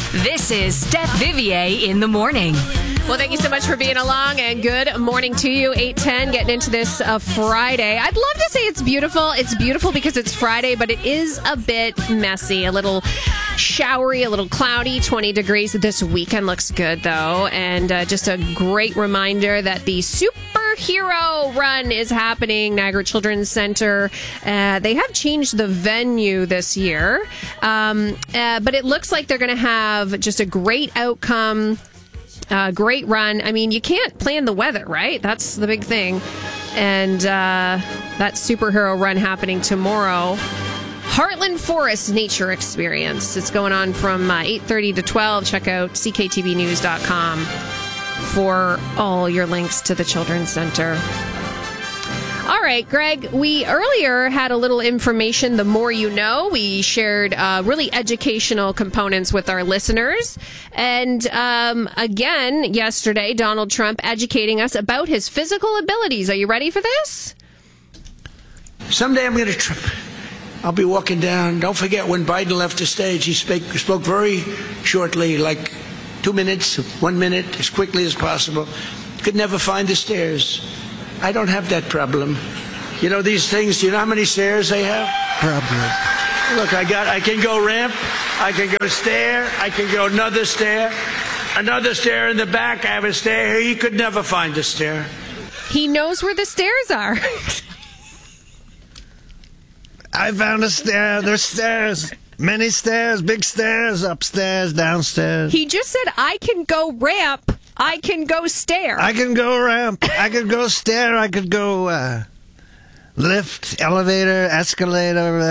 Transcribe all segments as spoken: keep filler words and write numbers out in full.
This is Steph Vivier in the morning. Well, thank you so much for being along, and good morning to you. eight ten, getting into this uh, Friday. I'd love to say it's beautiful. It's beautiful because it's Friday, but it is a bit messy, a little showery, a little cloudy. twenty degrees this weekend looks good, though. And uh, just a great reminder that the Superhero Run is happening, Niagara Children's Center. Uh, they have changed the venue this year, um, uh, but it looks like they're going to have just a great outcome. Uh, great run. I mean, you can't plan the weather, right? That's the big thing. And uh, that superhero run happening tomorrow. Heartland Forest Nature Experience. It's going on from uh, eight thirty to twelve. Check out c k t v news dot com for all your links to the Children's Center. All right, Greg, we earlier had a little information, the more you know. We shared uh, really educational components with our listeners. And um, again, yesterday, Donald Trump educating us about his physical abilities. Are you ready for this? Someday I'm going to trip. I'll be walking down. Don't forget when Biden left the stage, he spoke, spoke very shortly, like two minutes, one minute, as quickly as possible. Could never find the stairs. I don't have that problem. You know these things, do you know how many stairs they have? Problem. Look, I got, I can go ramp, I can go stair, I can go another stair, another stair in the back, I have a stair here. You could never find a stair. He knows where the stairs are. I found a stair. There's stairs. Many stairs, big stairs, upstairs, downstairs. He just said, I can go ramp. I can go stair. I can go ramp. I could go stair. I could go uh, lift, elevator, escalator.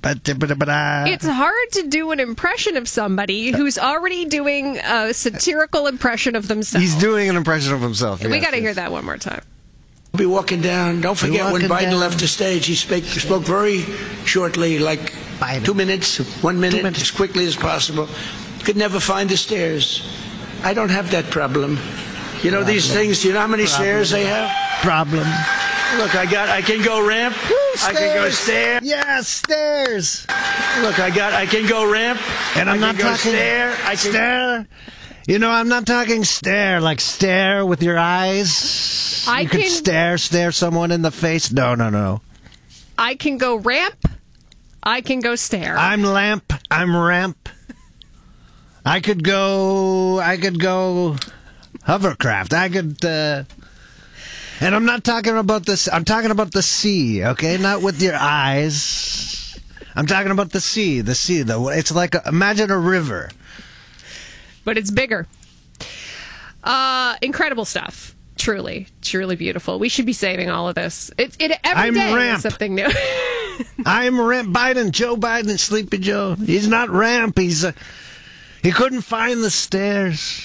It's hard to do an impression of somebody who's already doing a satirical impression of themselves. He's doing an impression of himself. We yes, got to yes. hear that one more time. I'll be walking down. Don't forget when Biden down. left the stage, he spoke, spoke very shortly, like Biden. two minutes, one minute, minutes. as quickly as possible. Could never find the stairs. I don't have that problem. You know problem. these things, do you know how many problem. stairs they have? Problem. Look, I got, I can go ramp, Woo, I can go stair. Yeah, stairs. Look, I got, I can go ramp, and I'm I not can go talking stair. I can stare. You know, I'm not talking stare, like stare with your eyes. I you could can- stare, stare someone in the face. No, no, no. I can go ramp. I can go stair. I'm lamp. I'm ramp. I could go. I could go hovercraft. I could. Uh, and I'm not talking about this. I'm talking about the sea. Okay, not with your eyes. I'm talking about the sea. The sea. The. It's like a, imagine a river. But it's bigger. Uh, incredible stuff. Truly, truly beautiful. We should be saving all of this. It's it every I'm day ramp. is something new. I'm Ramp Biden, Joe Biden, Sleepy Joe. He's not Ramp. He's a, he couldn't find the stairs.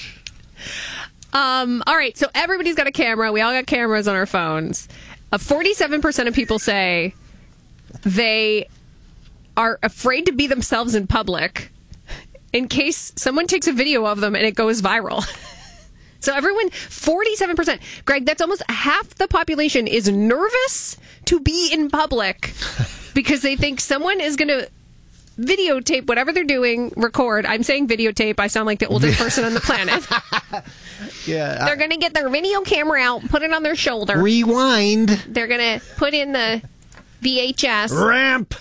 Um. All right. So everybody's got a camera. We all got cameras on our phones. Uh, forty-seven percent of people say they are afraid to be themselves in public in case someone takes a video of them and it goes viral. So everyone, forty-seven percent. Greg, that's almost half the population is nervous to be in public because they think someone is going to videotape whatever they're doing, record. I'm saying videotape. I sound like the oldest person on the planet. Yeah. They're going to get their video camera out, put it on their shoulder. Rewind. They're going to put in the V H S. Ramp.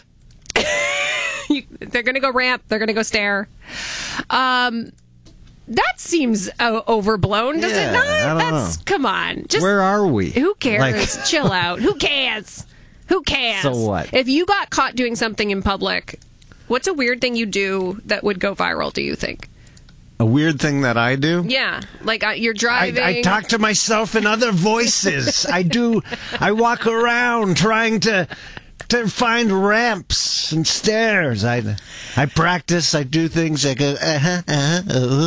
You, they're going to go ramp. They're going to go stair. Um, that seems uh, overblown, does Yeah, it not? I don't That's know. Come on. Just Where are we? Who cares? Like- Chill out. Who cares? Who cares? So what? If you got caught doing something in public, what's a weird thing you do that would go viral, do you think? A weird thing that I do? Yeah. Like uh, you're I, driving. I talk to myself in other voices. I do. I walk around trying to to find ramps and stairs. I I practice. I do things. I go. Uh-huh, uh-huh,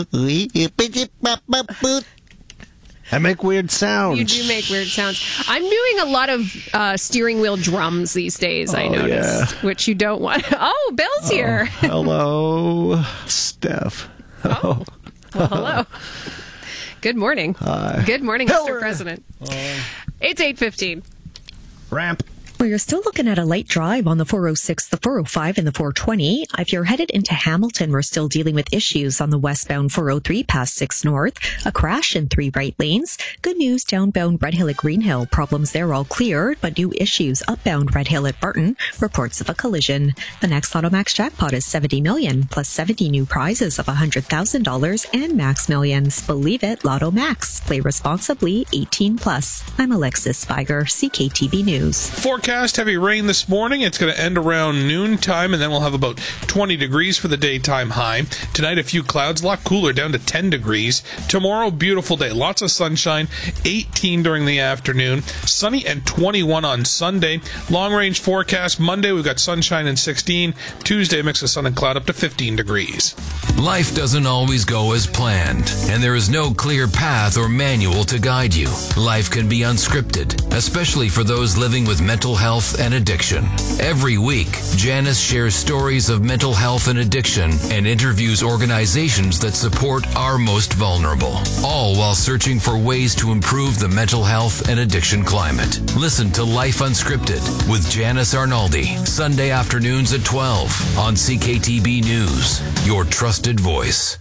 uh-huh. I make weird sounds. You do make weird sounds. I'm doing a lot of uh, steering wheel drums these days, I Oh, noticed, yeah. which you don't want. Oh, Bill's here. Hello, Steph. Oh, well, hello. Good morning. Hi. Good morning, Hello. Mister President. It's eight fifteen. Ramp. Well, you're still looking at a light drive on the four oh six, the four oh five, and the four twenty. If you're headed into Hamilton, we're still dealing with issues on the westbound four oh three past six North, a crash in three right lanes. Good news, downbound Red Hill at Green Hill. Problems there all cleared, but new issues upbound Red Hill at Barton. Reports of a collision. The next Lotto Max jackpot is seventy million dollars, plus seventy new prizes of one hundred thousand dollars and Max Millions. Believe it, Lotto Max. Play responsibly, eighteen plus. I'm Alexis Spiger, C K T V News. Forecast heavy rain this morning. It's going to end around noontime, and then we'll have about twenty degrees for the daytime high. Tonight, a few clouds, a lot cooler, down to ten degrees. Tomorrow, beautiful day. Lots of sunshine, eighteen during the afternoon. Sunny and twenty-one on Sunday. Long-range forecast. Monday, we've got sunshine and sixteen. Tuesday, mix of sun and cloud up to fifteen degrees. Life doesn't always go as planned, and there is no clear path or manual to guide you. Life can be unscripted, especially for those living with mental health and addiction. Every week, Janice shares stories of mental health and addiction and interviews organizations that support our most vulnerable, all while searching for ways to improve the mental health and addiction climate. Listen to Life Unscripted with Janice Arnaldi, Sunday afternoons at twelve on C K T B News, your trusted voice.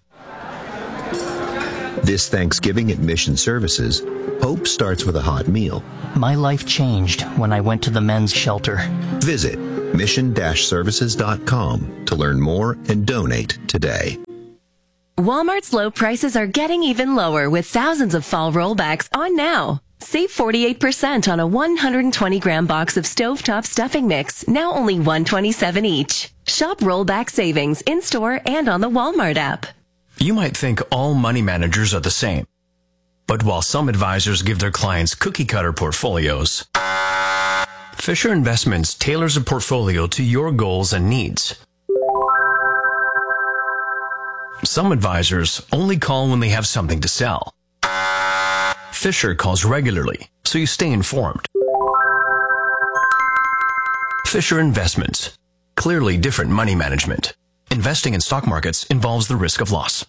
This Thanksgiving at Mission Services, hope starts with a hot meal. My life changed when I went to the men's shelter. Visit mission dash services dot com to learn more and donate today. Walmart's low prices are getting even lower with thousands of fall rollbacks on now. Save forty-eight percent on a one hundred twenty gram box of stovetop stuffing mix, now only one hundred twenty-seven dollars each. Shop rollback savings in-store and on the Walmart app. You might think all money managers are the same. But while some advisors give their clients cookie-cutter portfolios, Fisher Investments tailors a portfolio to your goals and needs. Some advisors only call when they have something to sell. Fisher calls regularly, so you stay informed. Fisher Investments. Clearly different money management. Investing in stock markets involves the risk of loss.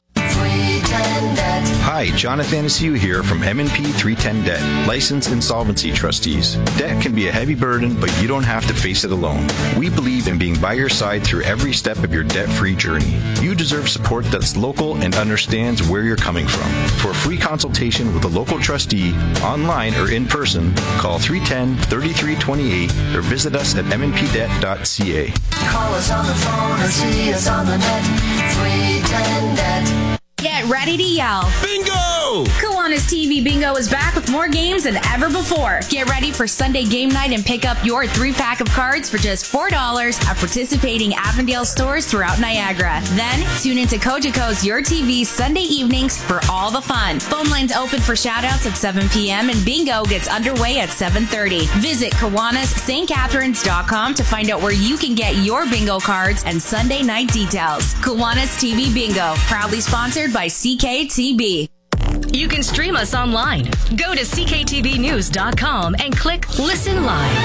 Hi, Jonathan Anastasia here from M and P three ten Debt, licensed insolvency trustees. Debt can be a heavy burden, but you don't have to face it alone. We believe in being by your side through every step of your debt-free journey. You deserve support that's local and understands where you're coming from. For a free consultation with a local trustee, online or in person, call three one zero, three three two eight or visit us at m n p debt dot c a. Call us on the phone or see us on the net. three ten Debt. Get ready to yell. Bingo! Kiwanis T V Bingo is back with more games than ever before. Get ready for Sunday game night and pick up your three-pack of cards for just four dollars at participating Avondale stores throughout Niagara. Then, tune into Cogeco's Your T V Sunday evenings for all the fun. Phone lines open for shoutouts at seven p.m. and Bingo gets underway at seven thirty. Visit Kiwanis St Catharines dot com to find out where you can get your bingo cards and Sunday night details. Kiwanis T V Bingo, proudly sponsored by C K T B. You can stream us online. Go to c k t v news dot com and click Listen Live.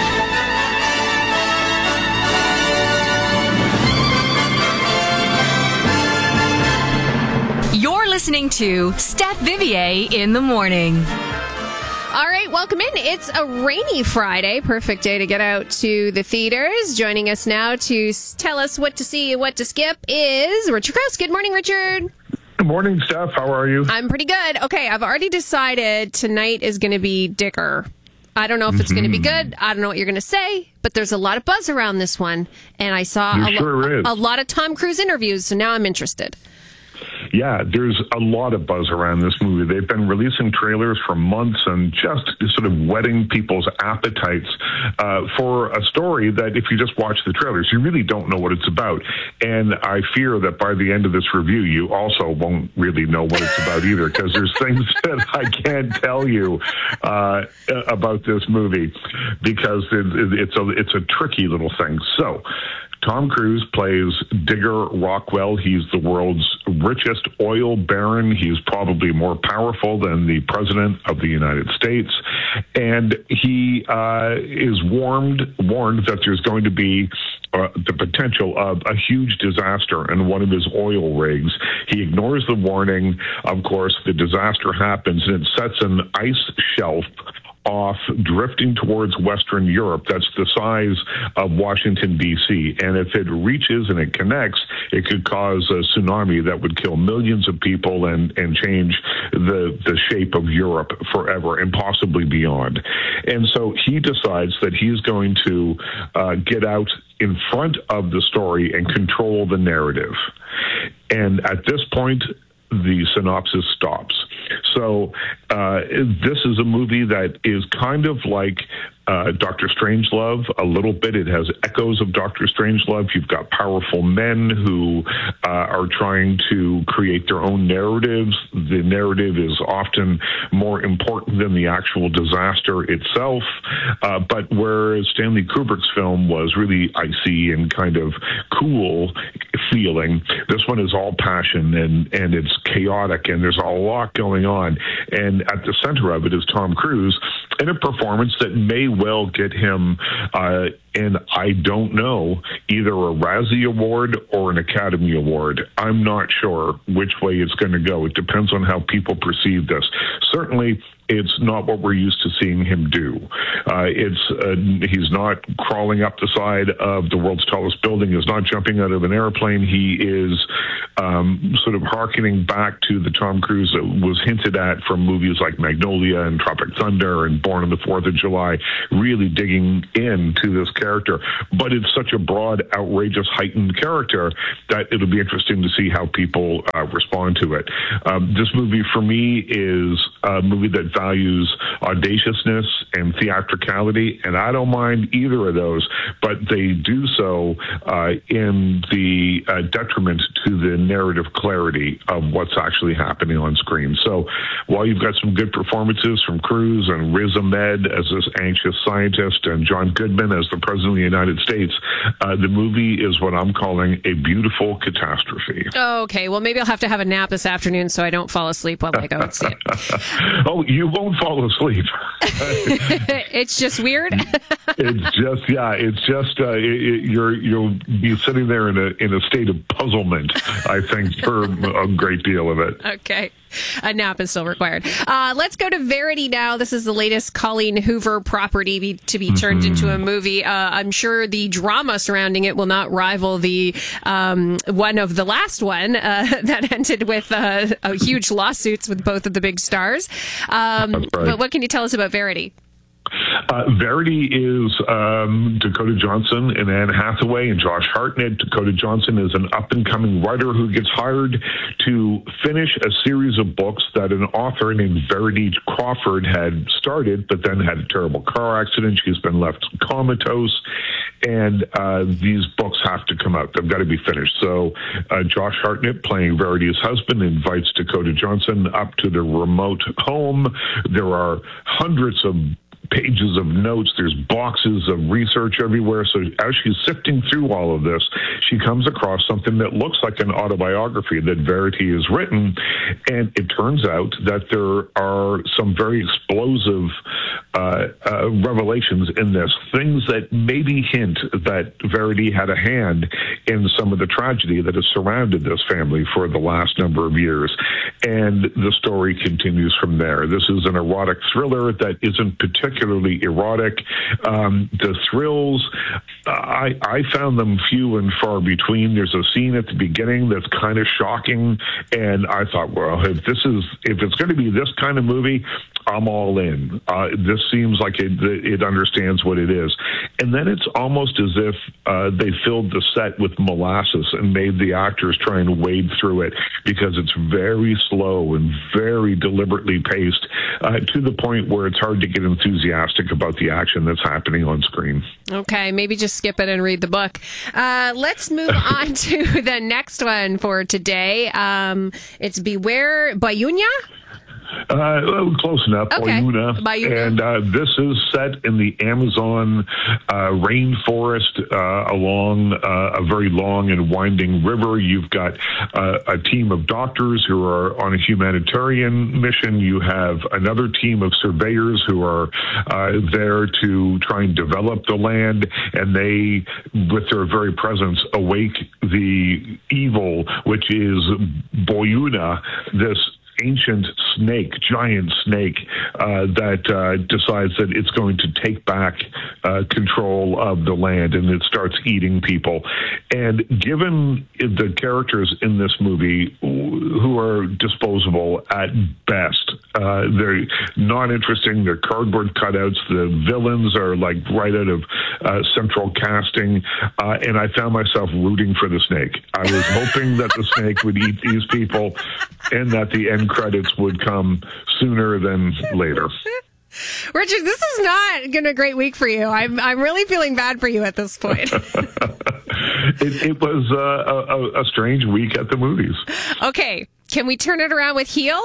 You're listening to Steph Vivier in the morning. All right, welcome in. It's a rainy Friday. Perfect day to get out to the theaters. Joining us now to tell us what to see and what to skip is Richard Krause. Good morning, Richard. Good morning, Steph. How are you? I'm pretty good. Okay, I've already decided tonight is going to be Dicker. I don't know if it's mm-hmm. going to be good. I don't know what you're going to say, but there's a lot of buzz around this one. And I saw a, sure lo- a lot of Tom Cruise interviews, so now I'm interested. Yeah, there's a lot of buzz around this movie. They've been releasing trailers for months and just sort of whetting people's appetites uh, for a story that if you just watch the trailers, you really don't know what it's about. And I fear that by the end of this review, you also won't really know what it's about either, because there's things that I can't tell you uh, about this movie, because it, it's a it's a tricky little thing. So Tom Cruise plays Digger Rockwell. He's the world's richest oil baron. He's probably more powerful than the president of the United States. And he uh, is warned, warned that there's going to be uh, the potential of a huge disaster in one of his oil rigs. He ignores the warning. Of course, the disaster happens, and it sets an ice shelf off, drifting towards Western Europe that's the size of Washington, D C. And if it reaches and it connects, it could cause a tsunami that would kill millions of people and, and change the, the shape of Europe forever and possibly beyond. And so he decides that he's going to uh, get out in front of the story and control the narrative. And at this point, the synopsis stops. So uh, this is a movie that is kind of like uh, Doctor Strangelove a little bit. It has echoes of Doctor Strangelove. You've got powerful men who uh, are trying to create their own narratives. The narrative is often more important than the actual disaster itself. Uh, but whereas Stanley Kubrick's film was really icy and kind of cool feeling, this one is all passion and, and it's chaotic and there's a lot going on. And at the center of it is Tom Cruise in a performance that may well get him, uh, and I don't know, either a Razzie Award or an Academy Award. I'm not sure which way it's going to go. It depends on how people perceive this. Certainly, it's not what we're used to seeing him do. Uh, it's uh, he's not crawling up the side of the world's tallest building. He's not jumping out of an airplane. He is um, sort of hearkening back to the Tom Cruise that was hinted at from movies like Magnolia and Tropic Thunder and Born on the Fourth of July, really digging into this character. But it's such a broad, outrageous, heightened character that it'll be interesting to see how people uh, respond to it. Um, this movie, for me, is a movie that values audaciousness and theatricality, and I don't mind either of those, but they do so uh, in the uh, detriment to the narrative clarity of what's actually happening on screen. So while you've got some good performances from Cruise and Riz Ahmed as this anxious scientist and John Goodman as the President of the United States, uh, the movie is what I'm calling a beautiful catastrophe. Okay, well, maybe I'll have to have a nap this afternoon so I don't fall asleep while I go and see it. Oh, you won't fall asleep. It's just weird. It's just, yeah, it's just uh, it, it, you're you'll be sitting there in a in a state of puzzlement, I think, for a great deal of it. Okay. A nap is still required. Uh, let's go to Verity now. This is the latest Colleen Hoover property be, to be turned mm-hmm. into a movie. Uh, I'm sure the drama surrounding it will not rival the um, one of the last one uh, that ended with uh, a huge lawsuits with both of the big stars. Um, right. But what can you tell us about Verity? Uh, Verity is um, Dakota Johnson and Anne Hathaway and Josh Hartnett. Dakota Johnson is an up-and-coming writer who gets hired to finish a series of books that an author named Verity Crawford had started, but then had a terrible car accident. She's been left comatose, and uh, these books have to come out. They've got to be finished. So uh, Josh Hartnett, playing Verity's husband, invites Dakota Johnson up to their remote home. There are hundreds of pages of notes. There's boxes of research everywhere. So as she's sifting through all of this, she comes across something that looks like an autobiography that Verity has written. And it turns out that there are some very explosive uh, uh, revelations in this, things that maybe hint that Verity had a hand in some of the tragedy that has surrounded this family for the last number of years. And the story continues from there. This is an erotic thriller that isn't particularly erotic. Um, the thrills, I, I found them few and far between. There's a scene at the beginning that's kind of shocking, and I thought, well, if this is, if it's going to be this kind of movie, I'm all in. Uh, this seems like it, it understands what it is. And then it's almost as if uh, they filled the set with molasses and made the actors try and wade through it, because it's very slow and very deliberately paced uh, to the point where it's hard to get enthusiastic about the action that's happening on screen. Okay, maybe just skip it and read the book. Uh, let's move on to the next one for today. Um, it's Beware Bayunya? Uh, well, close enough. Okay. Bayuna. Bayuna. And uh, this is set in the Amazon uh, rainforest uh, along uh, a very long and winding river. You've got uh, a team of doctors who are on a humanitarian mission. You have another team of surveyors who are uh, there to try and develop the land, and they, with their very presence, awake the evil, which is Boyuna, this ancient snake, giant snake, uh, that uh, decides that it's going to take back uh, control of the land, and it starts eating people. And given the characters in this movie, who are disposable at best, uh, they're not interesting. They're cardboard cutouts. The villains are like right out of uh, central casting, uh, and I found myself rooting for the snake. I was hoping that the snake would eat these people, and that the end credits would come sooner than later. Richard, this is not been a great week for you. I'm I'm really feeling bad for you at this point. it, it was uh, a, a strange week at the movies. Okay, can we turn it around with Heel?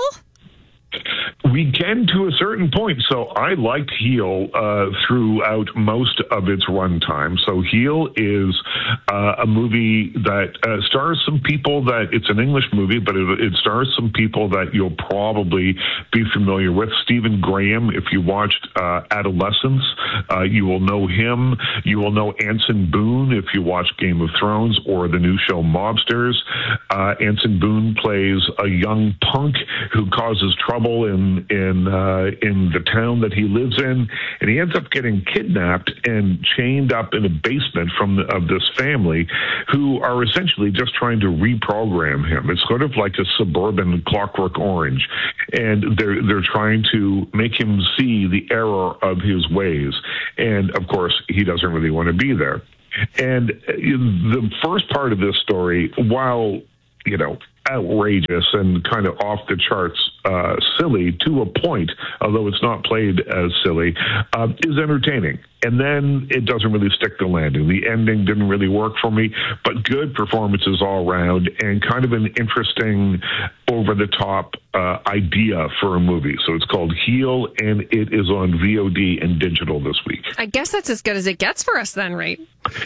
We can to a certain point. So I liked Heel uh, throughout most of its runtime. So Heel is uh, a movie that uh, stars some people that it's an English movie, but it, it stars some people that you'll probably be familiar with. Stephen Graham, if you watched uh, Adolescence, uh, you will know him. You will know Anson Boone if you watch Game of Thrones or the new show Mobsters. Uh, Anson Boone plays a young punk who causes trouble in in uh, in the town that he lives in, and he ends up getting kidnapped and chained up in a basement from the, of this family, who are essentially just trying to reprogram him. It's sort of like a suburban Clockwork Orange, and they're they're trying to make him see the error of his ways, and of course he doesn't really want to be there. And the first part of this story, while you know, outrageous and kind of off the charts uh, silly to a point, although it's not played as silly, uh, is entertaining. And then it doesn't really stick the landing. The ending didn't really work for me, but good performances all around and kind of an interesting over-the-top uh, idea for a movie. So it's called Heel, and it is on V O D and digital this week. I guess that's as good as it gets for us then, right?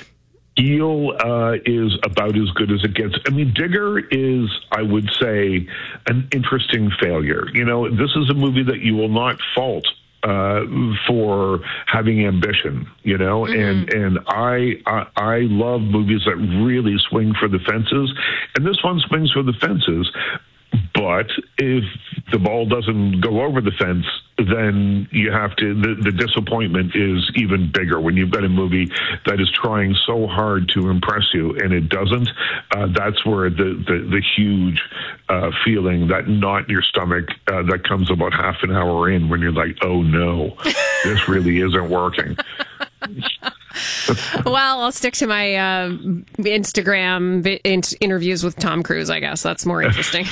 Heel uh, is about as good as it gets. I mean, Digger is, I would say, an interesting failure. You know, this is a movie that you will not fault uh, for having ambition, you know, mm-hmm. and, and I, I, I love movies that really swing for the fences, and this one swings for the fences. But if the ball doesn't go over the fence, then you have to, the, the disappointment is even bigger when you've got a movie that is trying so hard to impress you and it doesn't. Uh, that's where the, the, the huge uh, feeling, that knot in your stomach uh, that comes about half an hour in when you're like, oh no, this really isn't working. Well, I'll stick to my uh, Instagram vi- in- interviews with Tom Cruise, I guess. That's more interesting.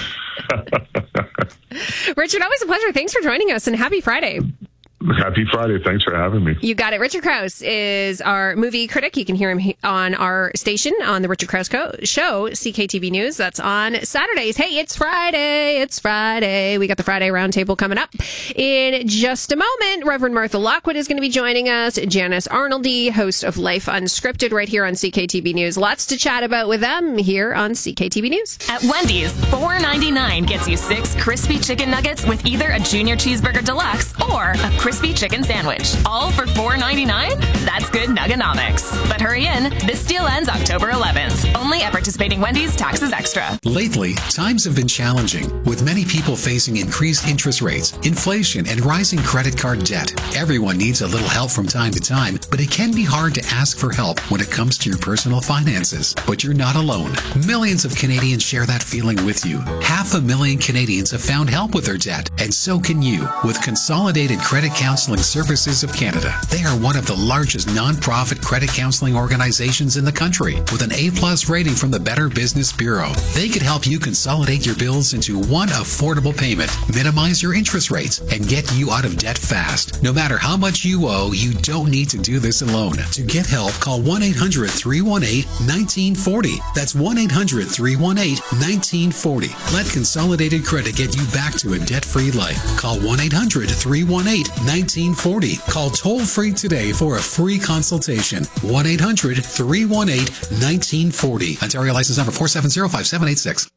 Richard, always a pleasure. Thanks for joining us, and happy Friday. Happy Friday. Thanks for having me. You got it. Richard Krause is our movie critic. You can hear him on our station on the Richard Krause Co- Show, C K T V News. That's on Saturdays. Hey, it's Friday. It's Friday. We got the Friday Roundtable coming up in just a moment. Reverend Martha Lockwood is going to be joining us. Janice Arnoldy, host of Life Unscripted, right here on C K T V News. Lots to chat about with them here on C K T V News. At Wendy's, four ninety-nine gets you six crispy chicken nuggets with either a Junior Cheeseburger Deluxe or a crispy chicken sandwich. All for four ninety-nine? That's good nuggonomics. But hurry in. This deal ends October eleventh. Only at participating Wendy's, taxes extra. Lately, times have been challenging, with many people facing increased interest rates, inflation, and rising credit card debt. Everyone needs a little help from time to time, but it can be hard to ask for help when it comes to your personal finances. But you're not alone. Millions of Canadians share that feeling with you. Half a million Canadians have found help with their debt, and so can you with Consolidated Credit Counseling Services of Canada. They are one of the largest non-profit credit counseling organizations in the country, with an A-plus rating from the Better Business Bureau. They could help you consolidate your bills into one affordable payment, minimize your interest rates, and get you out of debt fast. No matter how much you owe, you don't need to do this alone. To get help, call one eight hundred, three one eight, one nine four zero. That's one eight hundred, three one eight, one nine four zero. Let Consolidated Credit get you back to a debt-free life. Call one eight hundred, three one eight, one nine four zero. Call toll-free today for a free consultation. one eight hundred, three one eight, one nine four zero. Ontario license number four seven zero, five seven eight six.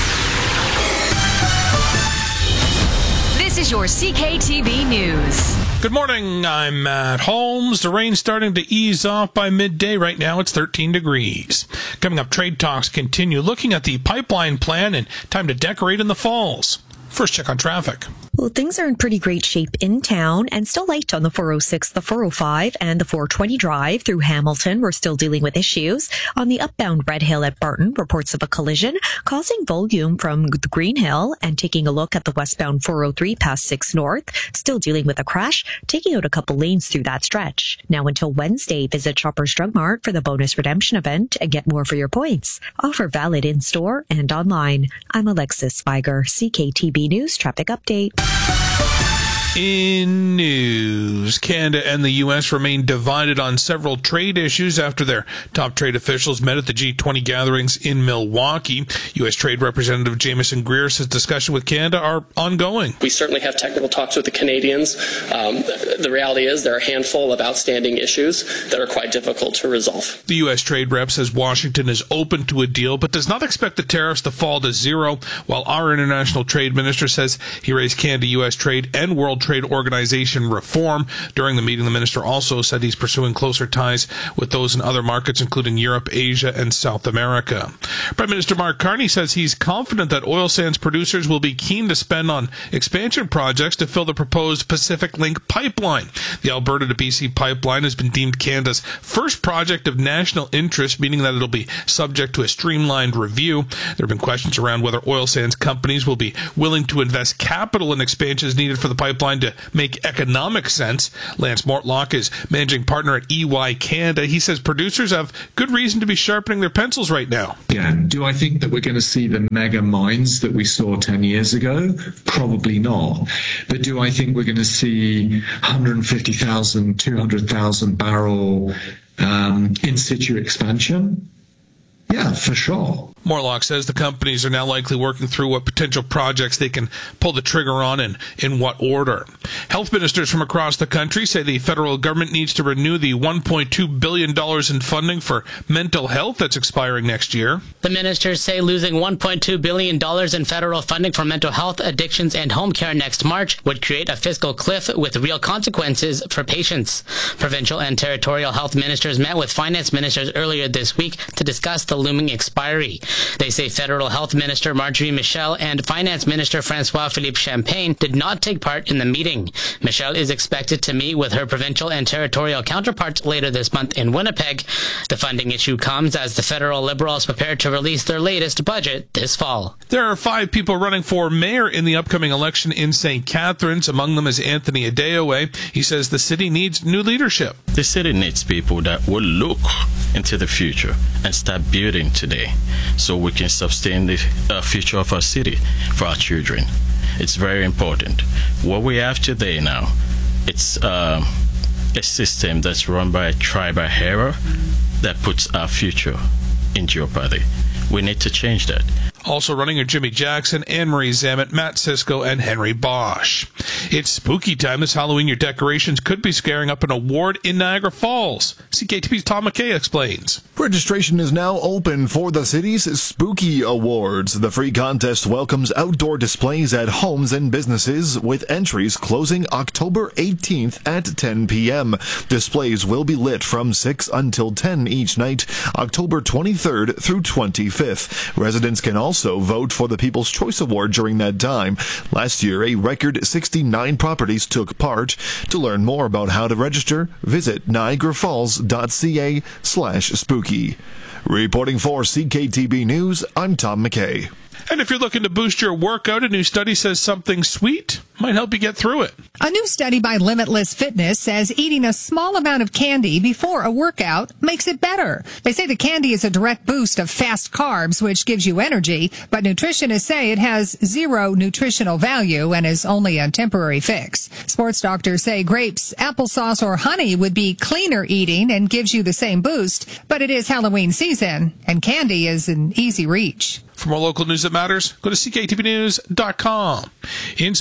This is your C K T V News. Good morning, I'm Matt Holmes. The rain's starting to ease off by midday. Right now it's thirteen degrees. Coming up, trade talks continue, looking at the pipeline plan and time to decorate in the falls. First check on traffic. Well, things are in pretty great shape in town and still light on the four oh six, the four oh five, and the four twenty drive through Hamilton. We're still dealing with issues. On the upbound Red Hill at Barton, reports of a collision causing volume from the Green Hill, and taking a look at the westbound four oh three past six North, still dealing with a crash, taking out a couple lanes through that stretch. Now until Wednesday, visit Shoppers Drug Mart for the bonus redemption event and get more for your points. Offer valid in-store and online. I'm Alexis Spiger, C K T B News Traffic Update. In news, Canada and the U S remain divided on several trade issues after their top trade officials met at the G twenty gatherings in Milwaukee. U S Trade Representative Jameson Greer says discussions with Canada are ongoing. We certainly have technical talks with the Canadians. Um, the reality is there are a handful of outstanding issues that are quite difficult to resolve. The U S Trade Rep says Washington is open to a deal, but does not expect the tariffs to fall to zero, while our International Trade Minister says he raised Canada-U S trade and World Trade Organization reform. During the meeting, the minister also said he's pursuing closer ties with those in other markets, including Europe, Asia, and South America. Prime Minister Mark Carney says he's confident that oil sands producers will be keen to spend on expansion projects to fill the proposed Pacific Link pipeline. The Alberta to B C pipeline has been deemed Canada's first project of national interest, meaning that it'll be subject to a streamlined review. There have been questions around whether oil sands companies will be willing to invest capital in expansions needed for the pipeline to make economic sense. Lance Mortlock is managing partner at E Y Canada. He says producers have good reason to be sharpening their pencils right now. Yeah. Do I think that we're going to see the mega mines that we saw ten years ago? Probably not. But do I think we're going to see one hundred fifty thousand, two hundred thousand barrel um, in situ expansion? Yeah, for sure. Morlock says the companies are now likely working through what potential projects they can pull the trigger on and in what order. Health ministers from across the country say the federal government needs to renew the one point two billion dollars in funding for mental health that's expiring next year. The ministers say losing one point two billion dollars in federal funding for mental health, addictions, and home care next March would create a fiscal cliff with real consequences for patients. Provincial and territorial health ministers met with finance ministers earlier this week to discuss the looming expiry. They say Federal Health Minister Marjorie Michel and Finance Minister Francois-Philippe Champagne did not take part in the meeting. Michel is expected to meet with her provincial and territorial counterparts later this month in Winnipeg. The funding issue comes as the federal Liberals prepare to release their latest budget this fall. There are five people running for mayor in the upcoming election in Saint Catharines. Among them is Anthony Adeoye. He says the city needs new leadership. The city needs people that will look into the future and start building today so we can sustain the uh, future of our city for our children. It's very important. What we have today now, it's uh, a system that's run by a tribal hero that puts our future in jeopardy. We need to change that. Also running are Jimmy Jackson, Anne-Marie Zamet, Matt Sisko, and Henry Bosch. It's spooky time this Halloween. Your decorations could be scaring up an award in Niagara Falls. C K T V's Tom McKay explains. Registration is now open for the city's Spooky Awards. The free contest welcomes outdoor displays at homes and businesses, with entries closing October eighteenth at ten p.m. Displays will be lit from six until ten each night, October twenty-third through twenty-fifth. Residents can also Also vote for the People's Choice Award during that time. Last year, a record sixty-nine properties took part. To learn more about how to register, visit niagarafalls.ca slash spooky. Reporting for C K T B News, I'm Tom McKay. And if you're looking to boost your workout, a new study says something sweet might help you get through it. A new study by Limitless Fitness says eating a small amount of candy before a workout makes it better. They say the candy is a direct boost of fast carbs, which gives you energy, but nutritionists say it has zero nutritional value and is only a temporary fix. Sports doctors say grapes, applesauce, or honey would be cleaner eating and gives you the same boost, but it is Halloween season, and candy is an easy reach. For more local news that matters, go to c k t v news dot com. In sports, the Buffalo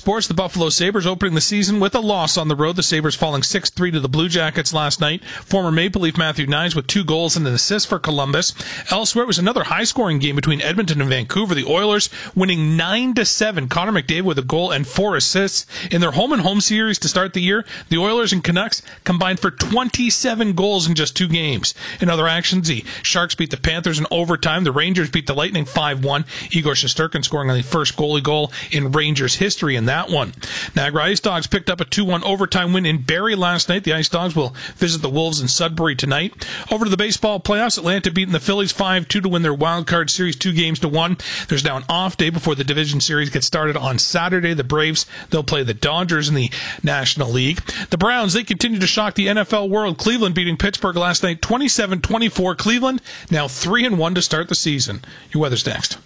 Buffalo Sabres opening the season with a loss on the road. The Sabres falling six three to the Blue Jackets last night. Former Maple Leaf Matthew Knies with two goals and an assist for Columbus. Elsewhere, it was another high-scoring game between Edmonton and Vancouver. The Oilers winning nine to seven. Connor McDavid with a goal and four assists. In their home-and-home series to start the year, the Oilers and Canucks combined for twenty-seven goals in just two games. In other actions, the Sharks beat the Panthers in overtime. The Rangers beat the Lightning five one. Igor Shesterkin scoring on the first goalie goal in Rangers history in that one. Niagara Ice Dogs picked up a two one overtime win in Barrie last night. The Ice Dogs will visit the Wolves in Sudbury tonight. Over to the baseball playoffs, Atlanta beating the Phillies five two to win their wild card series two games to one. There's now an off day before the division series gets started on Saturday. The Braves, they'll play the Dodgers in the National League. The Browns, they continue to shock the N F L world. Cleveland beating Pittsburgh last night twenty-seven twenty-four. Cleveland now three and one to start the season. Your weather's next.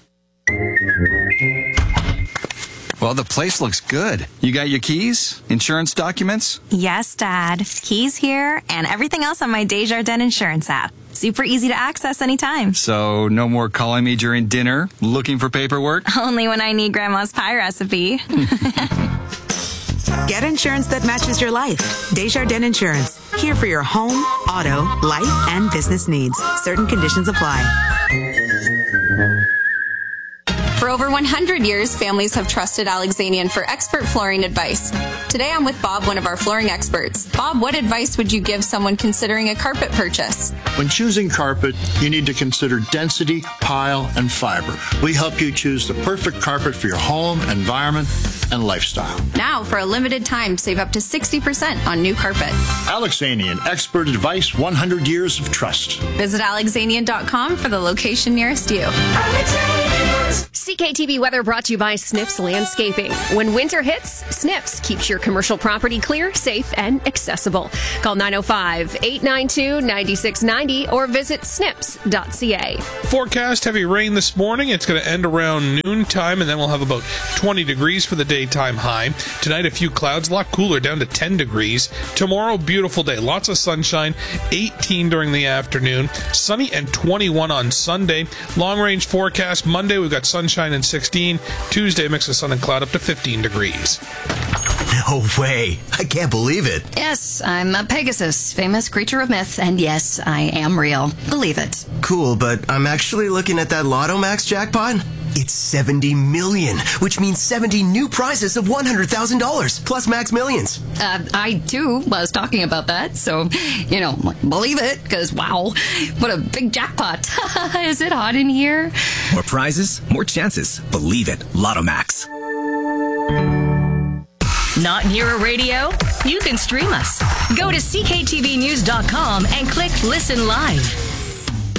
Well, the place looks good. You got your keys? Insurance documents? Yes, Dad. Keys here and everything else on my Desjardins Insurance app. Super easy to access anytime. So, no more calling me during dinner, looking for paperwork? Only when I need Grandma's pie recipe. Get insurance that matches your life. Desjardins Insurance. Here for your home, auto, life, and business needs. Certain conditions apply. For over one hundred years, families have trusted Alexanian for expert flooring advice. Today I'm with Bob, one of our flooring experts. Bob, what advice would you give someone considering a carpet purchase? When choosing carpet, you need to consider density, pile, and fiber. We help you choose the perfect carpet for your home, environment, and lifestyle. Now, for a limited time, save up to sixty percent on new carpet. Alexanian, expert advice, one hundred years of trust. Visit alexanian dot com for the location nearest you. C K T V weather brought to you by Snips Landscaping. When winter hits, Snips keeps your commercial property clear, safe, and accessible. Call nine oh five, eight nine two, nine six nine oh or visit snips dot c a. Forecast heavy rain this morning. It's going to end around noontime, and then we'll have about twenty degrees for the daytime high. Tonight, a few clouds, a lot cooler, down to ten degrees. Tomorrow, beautiful day. Lots of sunshine, eighteen during the afternoon. Sunny and twenty-one on Sunday. Long-range forecast. Monday, we've got sunshine and sixteen. Tuesday, mix of sun and cloud up to fifteen degrees. No way. I can't believe it. Yes, I'm a Pegasus, famous creature of myth, and yes, I am real. Believe it. Cool, but I'm actually looking at that Lotto Max jackpot. It's seventy million, which means seventy new prizes of one hundred thousand dollars, plus Max Millions. Uh, I, too, was talking about that, so, you know, believe it, because, wow, what a big jackpot. Is it hot in here? More prizes, more chances. Believe it. Lotto Max. Not near a radio? You can stream us. Go to c k t v news dot com and click Listen Live.